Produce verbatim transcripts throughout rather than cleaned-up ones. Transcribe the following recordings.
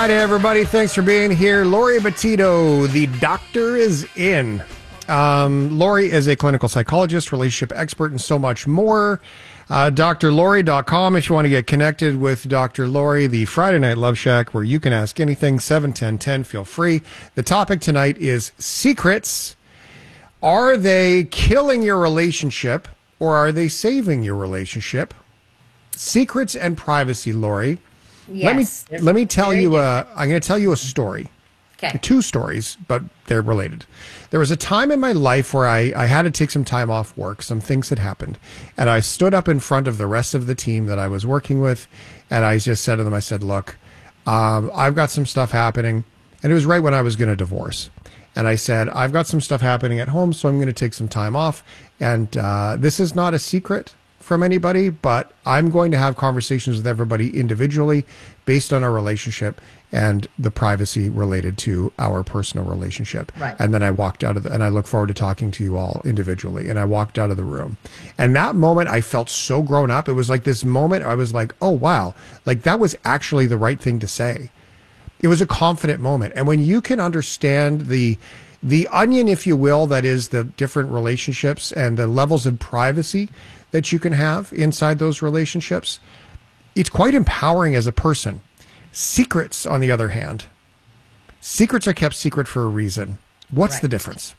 Hi, everybody. Thanks for being here. Lori Betito, the doctor is in. Um, Lori is a clinical psychologist, relationship expert, and so much more. Uh, D R Lori dot com if you want to get connected with Doctor Lori, the Friday Night Love Shack, where you can ask anything. seven ten ten, feel free. The topic tonight is secrets. Are they killing your relationship, or are they saving your relationship? Secrets and privacy, Lori. Yes. Let me let me tell you a, I'm going to tell you a story. Okay. Two stories, but they're related. There was a time in my life where I, I had to take some time off work. Some things had happened. And I stood up in front of the rest of the team that I was working with. And I just said to them, I said, look, um, I've got some stuff happening. And it was right when I was going to divorce. And I said, I've got some stuff happening at home, so I'm going to take some time off. And uh, this is not a secret from anybody, but I'm going to have conversations with everybody individually based on our relationship and the privacy related to our personal relationship. Right. And then I walked out of the, and I look forward to talking to you all individually. And I walked out of the room. And that moment, I felt so grown up. It was like this moment, I was like, oh, wow, like that was actually the right thing to say. It was a confident moment. And when you can understand the the onion, if you will, that is the different relationships and the levels of privacy that you can have inside those relationships, it's quite empowering as a person. Secrets, on the other hand, secrets are kept secret for a reason. What's Right. the difference?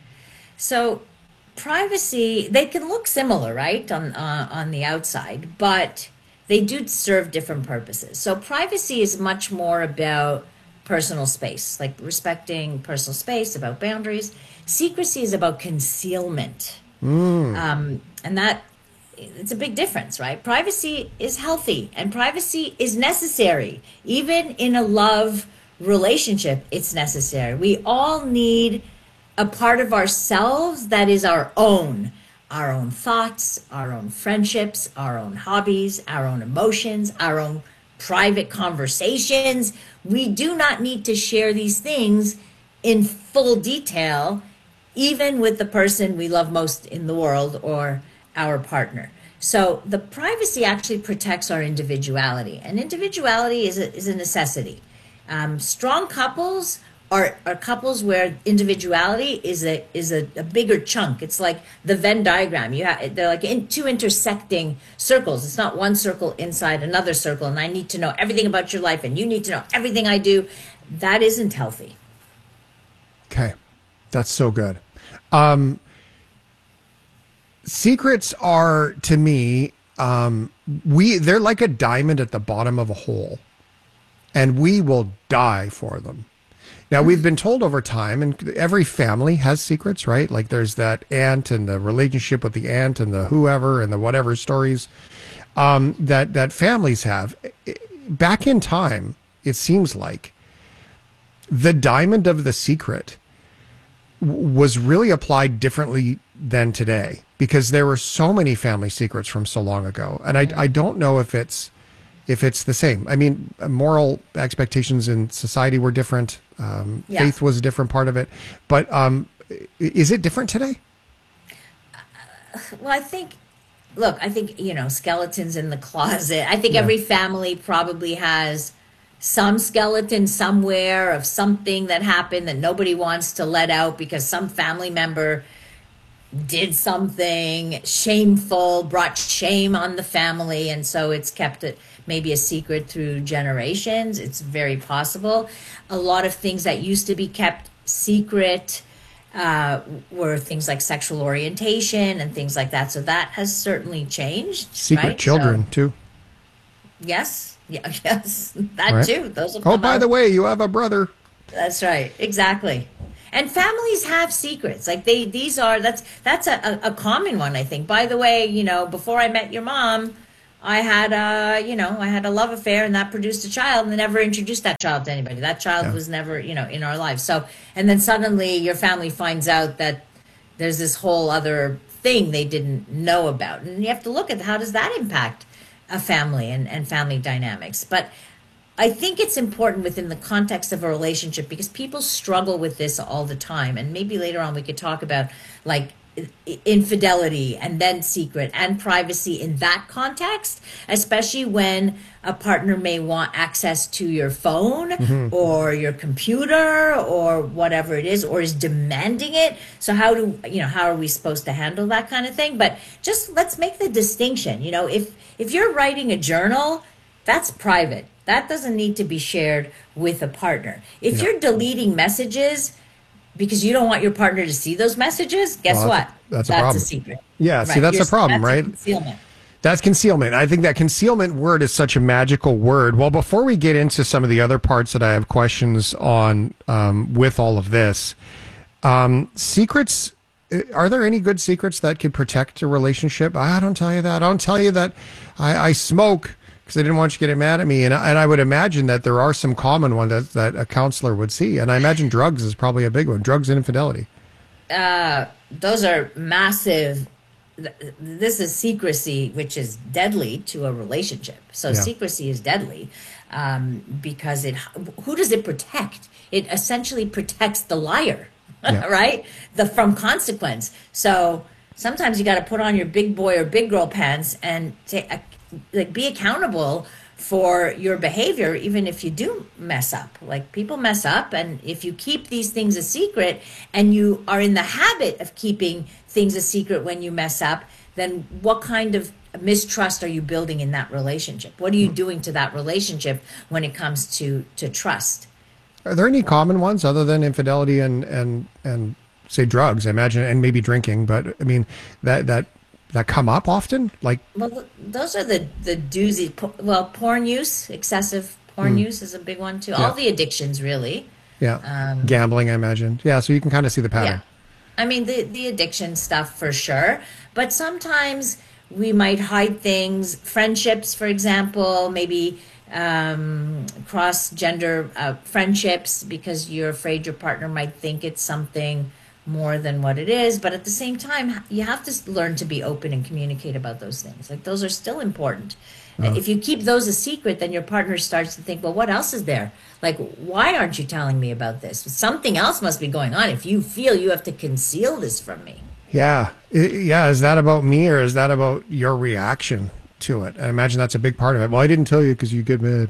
So privacy, they can look similar, right, on uh, on the outside, but they do serve different purposes. So privacy is much more about personal space, like respecting personal space, about boundaries. Secrecy is about concealment. Um, and that it's a big difference, right? Privacy is healthy and privacy is necessary. Even in a love relationship, it's necessary. We all need a part of ourselves that is our own. Our own thoughts, our own friendships, our own hobbies, our own emotions, our own private conversations. We do not need to share these things in full detail, even with the person we love most in the world or our partner. So the privacy actually protects our individuality, and individuality is a, is a necessity. Um, strong couples are, are couples where individuality is a is a, a bigger chunk. It's like the Venn diagram. You have they're like in two intersecting circles. It's not one circle inside another circle, and I need to know everything about your life, and you need to know everything I do. That isn't healthy. Okay, that's so good. Um, secrets are, to me, um, we they're like a diamond at the bottom of a hole, and we will die for them. Now, we've been told over time, and every family has secrets, right? Like there's that aunt and the relationship with the aunt and the whoever and the whatever stories um, that, that families have. Back in time, it seems like the diamond of the secret w- was really applied differently than today because there were so many family secrets from so long ago. And I, I don't know if it's if it's the same. I mean, moral expectations in society were different. Um, Yeah. Faith was a different part of it. But um, is it different today? Well, I think, look, I think, you know, skeletons in the closet. I think Yeah. every family probably has some skeleton somewhere of something that happened that nobody wants to let out because some family member did something shameful, brought shame on the family, and so it's kept it maybe a secret through generations. It's very possible. A lot of things that used to be kept secret uh, were things like sexual orientation and things like that. So that has certainly changed. Secret right? children, So, too. yes, yeah, yes, that Right. too. Those will Oh, come by out. the way, you have a brother. That's right. Exactly. And families have secrets. Like they, these are, that's, that's a, a, a common one, I think. By the way, you know, before I met your mom, I had a, you know, I had a love affair and that produced a child and I never introduced that child to anybody. That child Yeah. was never, you know, in our lives. So, and then suddenly your family finds out that there's this whole other thing they didn't know about. And you have to look at how does that impact a family and, and family dynamics. But I think it's important within the context of a relationship because people struggle with this all the time. And maybe later on we could talk about like infidelity and then secret and privacy in that context, especially when a partner may want access to your phone mm-hmm. or your computer or whatever it is, or is demanding it. So how do, you know, how are we supposed to handle that kind of thing? But just let's make the distinction. You know, if, if you're writing a journal, that's private. That doesn't need to be shared with a partner. If yeah. you're deleting messages because you don't want your partner to see those messages, guess well, what? That's, that's, a, that's problem. a secret. Yeah, right. see, that's You're, a problem, that's right? A concealment. That's concealment. I think that concealment word is such a magical word. Well, before we get into some of the other parts that I have questions on um, with all of this, um, secrets, are there any good secrets that could protect a relationship? I don't tell you that. I don't tell you that I, I smoke because I didn't want you getting mad at me. And, and I would imagine that there are some common ones that, that a counselor would see. And I imagine drugs is probably a big one. Drugs and infidelity. Uh, those are massive. This is secrecy, which is deadly to a relationship. So yeah. secrecy is deadly um, because it. Who does it protect? It essentially protects the liar, yeah. right? The from consequence. So sometimes you got to put on your big boy or big girl pants and take, like be accountable for your behavior, even if you do mess up. Like people mess up, and if you keep these things a secret and you are in the habit of keeping things a secret when you mess up, then what kind of mistrust are you building in that relationship? What are you doing to that relationship when it comes to to trust? Are there any common ones other than infidelity and and and say drugs, I imagine, and maybe drinking, but I mean that that that come up often? Like, well, those are the the doozy. Well, porn use, excessive porn mm. use is a big one too. Yeah. All the addictions, really. Yeah. Um, Gambling, I imagine. Yeah. So you can kind of see the pattern. Yeah. I mean, the the addiction stuff for sure. But sometimes we might hide things. Friendships, for example, maybe um, cross gender uh, friendships, because you're afraid your partner might think it's something more than what it is. But at the same time, you have to learn to be open and communicate about those things. Like, those are still important. Oh. If you keep those a secret, then your partner starts to think, well, what else is there? Like, why aren't you telling me about this? Something else must be going on if you feel you have to conceal this from me. Yeah. Yeah. Is that about me, or is that about your reaction to it? I imagine that's a big part of it. Well, I didn't tell you because you get mad.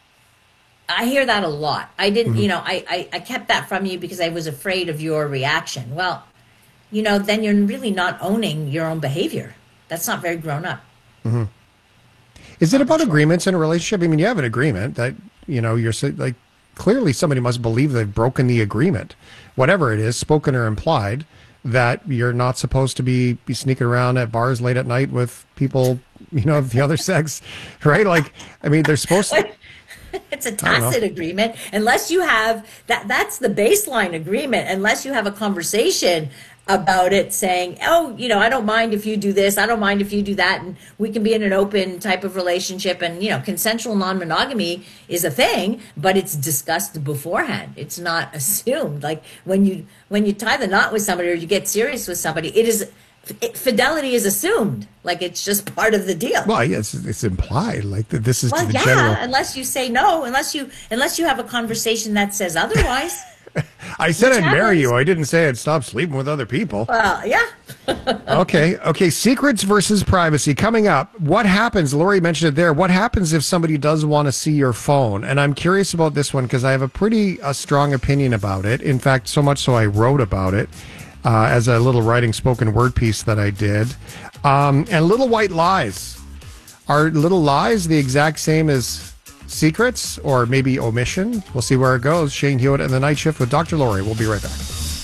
I hear that a lot. I didn't, mm-hmm. you know, I, I, I kept that from you because I was afraid of your reaction. Well, you know, then you're really not owning your own behavior. That's not very grown up. Mm-hmm. Is it about agreements in a relationship? I mean, you have an agreement that, you know, you're like, clearly somebody must believe they've broken the agreement, whatever it is, spoken or implied, that you're not supposed to be, be sneaking around at bars late at night with people, you know, of the other sex, right? Like, I mean, they're supposed to. It's a tacit agreement. Unless you have that, that's the baseline agreement. Unless you have a conversation about it saying, oh, you know, I don't mind if you do this. I don't mind if you do that. And we can be in an open type of relationship. And, you know, consensual non-monogamy is a thing, but it's discussed beforehand. It's not assumed. Like when you, when you tie the knot with somebody or you get serious with somebody, it is, It, fidelity is assumed, like it's just part of the deal. Well, yes, it's, it's implied, like that. This is well, to the yeah, general. Unless you say no, unless you unless you have a conversation that says otherwise. I said I'd happens. marry you. I didn't say I'd stop sleeping with other people. Well, yeah. okay, okay. Secrets versus privacy coming up. What happens? Lori mentioned it there. What happens if somebody does want to see your phone? And I'm curious about this one because I have a pretty uh, strong opinion about it. In fact, so much so I wrote about it. Uh, as a little writing spoken word piece that I did. Um, and little white lies. Are little lies the exact same as secrets or maybe omission? We'll see where it goes. Shane Hewitt and the Night Shift with Doctor Lori. We'll be right back.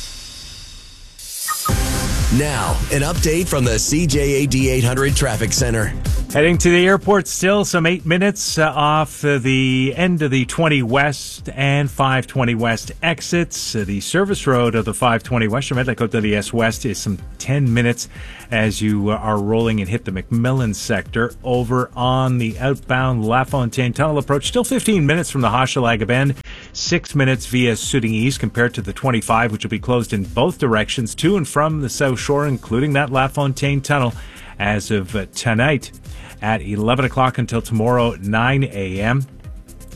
Now, an update from the C J A D eight hundred Traffic Center. Heading to the airport still, some eight minutes uh, off uh, the end of the twenty West and five twenty West exits. Uh, the service road of the five twenty West, Medley-Côte d'Est West, is some ten minutes as you uh, are rolling and hit the McMillan sector. Over on the outbound LaFontaine Tunnel approach, still fifteen minutes from the Hochelaga Bend, six minutes via Sooting East compared to the twenty-five, which will be closed in both directions to and from the South Shore, including that LaFontaine Tunnel, as of uh, tonight at eleven o'clock until tomorrow nine a.m.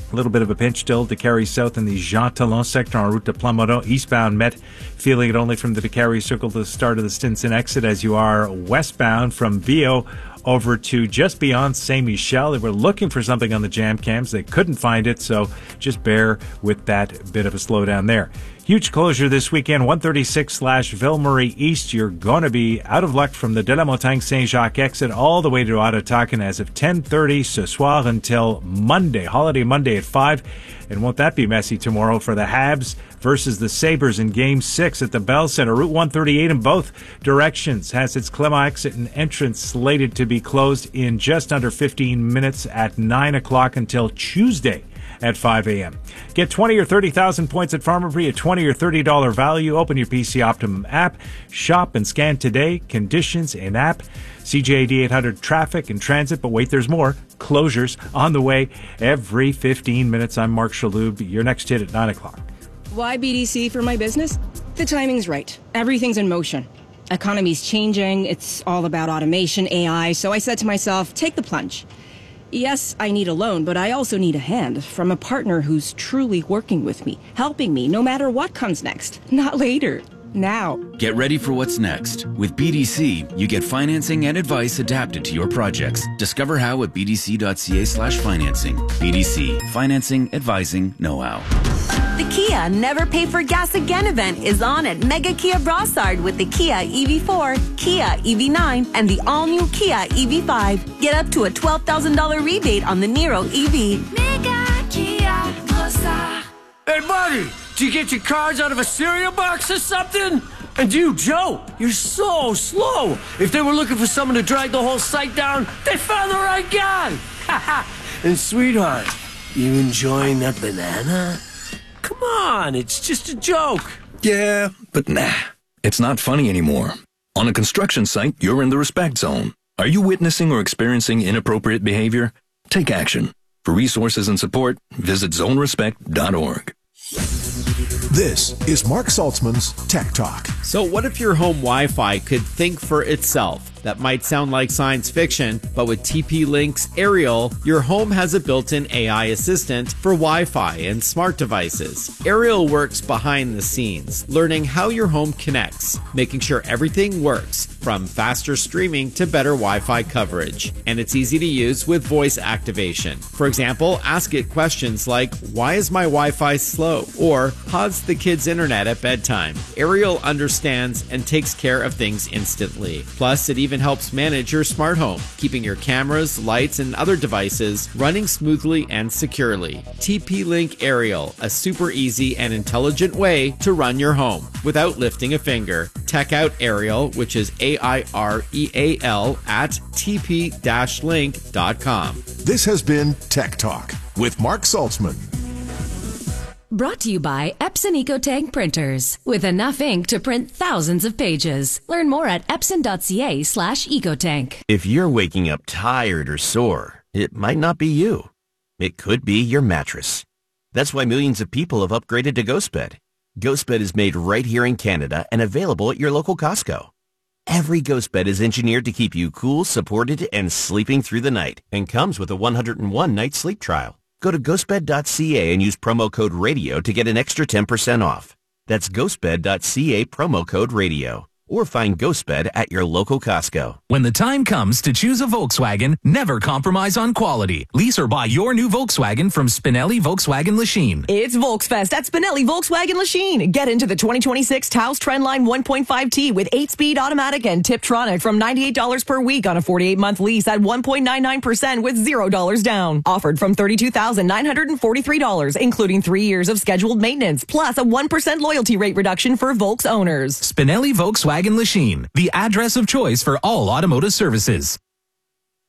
A little bit of a pinch still to Carry South in the Jean Talon sector en route to Plamondon. Eastbound Met, feeling it only from the Carry Circle to the start of the Stinson exit as you are westbound from Vio over to just beyond Saint Michel. They were looking for something on the jam cams. They couldn't find it, so just bear with that bit of a slowdown there. Huge closure this weekend, one thirty-six slash Ville-Marie East. You're going to be out of luck from the De La Montagne Saint-Jacques exit all the way to Ottawakan as of ten thirty ce soir until Monday, holiday Monday at five. And won't that be messy tomorrow for the Habs versus the Sabres in Game six at the Bell Center. Route one thirty-eight in both directions has its Clement exit and entrance slated to be closed in just under fifteen minutes at nine o'clock until Tuesday at five a.m. Get twenty or thirty thousand points at Pharmaprix, a twenty or thirty dollars value. Open your P C Optimum app, shop and scan today. Conditions in app. C J A D eight hundred traffic and transit, but wait, there's more. Closures on the way every fifteen minutes. I'm Mark Shaloub. Your next hit at nine o'clock. Why B D C for my business? The timing's right. Everything's in motion. Economy's changing. It's all about automation, A I. So I said to myself, take the plunge. Yes, I need a loan, but I also need a hand from a partner who's truly working with me, helping me no matter what comes next. Not later. Now. Get ready for what's next. With B D C, you get financing and advice adapted to your projects. Discover how at bdc.ca slash financing. B D C. Financing, advising, know-how. The Kia Never Pay for Gas Again event is on at Mega Kia Brossard with the Kia E V four, Kia E V nine, and the all-new Kia E V five. Get up to a twelve thousand dollars rebate on the Niro E V. Mega Kia Brossard. Hey, buddy, did you get your cards out of a cereal box or something? And you, Joe, you're so slow. If they were looking for someone to drag the whole site down, they found the right guy. And sweetheart, you enjoying that banana? Come on, it's just a joke. Yeah, but nah, it's not funny anymore. On a construction site, you're in the respect zone. Are you witnessing or experiencing inappropriate behavior? Take action. For resources and support, visit zone respect dot org. This is Mark Saltzman's Tech Talk. So what if your home Wi-Fi could think for itself? That might sound like science fiction, but with T P-Link's Ariel, your home has a built-in A I assistant for Wi-Fi and smart devices. Ariel works behind the scenes, learning how your home connects, making sure everything works, from faster streaming to better Wi-Fi coverage. And it's easy to use with voice activation. For example, ask it questions like, why is my Wi-Fi slow? Or, how's the kids' internet at bedtime? Ariel understands and takes care of things instantly. Plus, it even helps manage your smart home, keeping your cameras, lights, and other devices running smoothly and securely. T P-Link Ariel, a super easy and intelligent way to run your home without lifting a finger. Check out Ariel, which is A I R E A L, at t p dash link dot com. This has been Tech Talk with Mark Saltzman. Brought to you by Epson EcoTank printers. With enough ink to print thousands of pages. Learn more at epson.ca slash ecotank. If you're waking up tired or sore, it might not be you. It could be your mattress. That's why millions of people have upgraded to GhostBed. GhostBed is made right here in Canada and available at your local Costco. Every GhostBed is engineered to keep you cool, supported, and sleeping through the night, and comes with a one hundred one night sleep trial. Go to ghostbed dot c a and use promo code RADIO to get an extra ten percent off. That's ghostbed dot c a, promo code RADIO. Or find GhostBed at your local Costco. When the time comes to choose a Volkswagen, never compromise on quality. Lease or buy your new Volkswagen from Spinelli Volkswagen Lachine. It's Volksfest at Spinelli Volkswagen Lachine. Get into the twenty twenty-six Taos Trendline one point five T with eight-speed automatic and Tiptronic from ninety-eight dollars per week on a forty-eight month lease at one point nine nine percent with zero dollars down. Offered from thirty-two thousand nine hundred forty-three dollars, including three years of scheduled maintenance, plus a one percent loyalty rate reduction for Volks owners. Spinelli Volkswagen Lachine, the address of choice for all automotive services.